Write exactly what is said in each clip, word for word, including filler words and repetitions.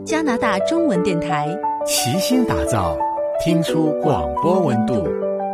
加拿大中文电台， 齐心打造，听出广播温度。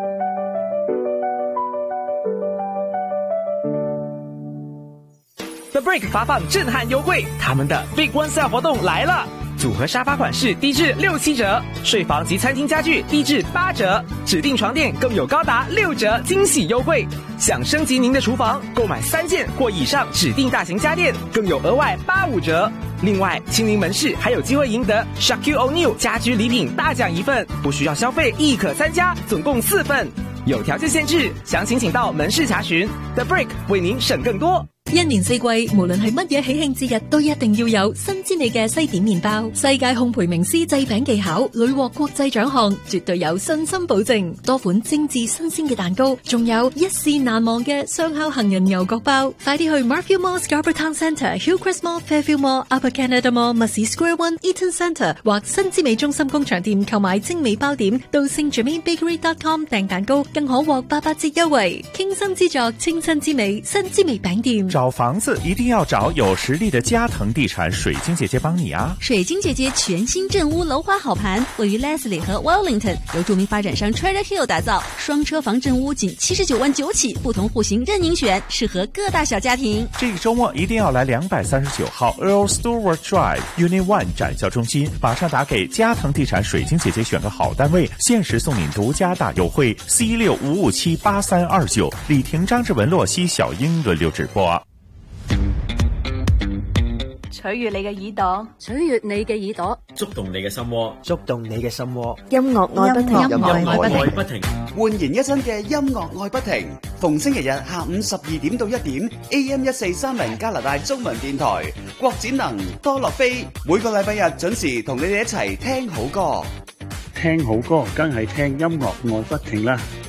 The Brick 发放震撼优惠，他们的 Big One Sale 活动来了！组合沙发款式低至六七折，睡房及餐厅家具低至八折，指定床垫更有高达六折惊喜优惠。想升级您的厨房，购买三件或以上指定大型家电，更有额外八五折。另外，亲临门市还有机会赢得 Shaquille O'Neal 家居礼品大奖一份，不需要消费亦可参加，总共四份，有条件限制，详情請到門市查詢。The Brick 為您省更多。 一年四季，無論係乜嘢喜慶節日，都一定要有新之味嘅西點麵包。世界烘焙名師製餅技巧，屢獲國際獎項，絕對有信心保證。多款精緻新鮮嘅蛋糕，仲有一試難忘嘅雙烤杏仁牛角包。快啲去 Marfield Mall Scarborough Town Centre、Hillcrest Mall、Fairfield Mall、Upper Canada Mall、Mussey Square One、Eaton Centre 或新之味中心工場店購買精美包點，到 Saint Germain Bakery dot com 訂蛋糕，更可獲八八折優惠。傾心之作，清新之美，新之味餅店。 找房子一定要找有实力的嘉腾地产水晶姐姐帮你啊！ 水晶姐姐全新镇屋楼花好盘，位于 Leslie 和 Wellington， 由著名发展商 Trader Hill 打造，双车房镇屋仅七十九万九起，不同户型任您选，适合各大小家庭。 这个周末一定要来两百三十九号 Earl Stewart Drive Unit One 展销中心，马上打给嘉腾地产水晶姐姐选个好单位，限时送您独家大优惠 C 六五五七八三二九，李婷、张志文、洛西、小英轮流直播。 取悦你嘅耳朵， 取悦你嘅耳朵， 觸動你嘅心窩， 觸動你嘅心窩。 音樂愛不停， 音樂愛不停， 煥然一新嘅音樂愛不停。逢星期日下午十二點到一點 ，A M 一四三零加拿大中文電台，郭展能、多樂飛，每個禮拜日準時同你哋一齊聽好歌。 聽好歌，梗係聽音樂愛不停啦。